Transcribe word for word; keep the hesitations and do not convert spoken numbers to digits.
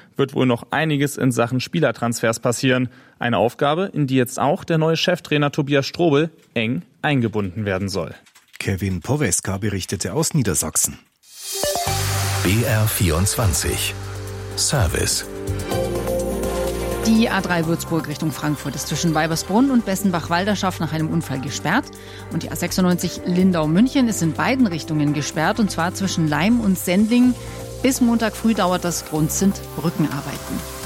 wird wohl noch einiges in Sachen Spielertransfers passieren. Eine Aufgabe, in die jetzt auch der neue Cheftrainer Tobias Strobel eng eingebunden werden soll. Kevin Poweska berichtete aus Niedersachsen. B R vierundzwanzig Service. Die A drei Würzburg Richtung Frankfurt ist zwischen Weibersbrunn und Bessenbach-Walderschaft nach einem Unfall gesperrt. Und die A sechsundneunzig Lindau-München ist in beiden Richtungen gesperrt, und zwar zwischen Laim und Sendling. Bis Montag früh dauert das. Grund sind Brückenarbeiten.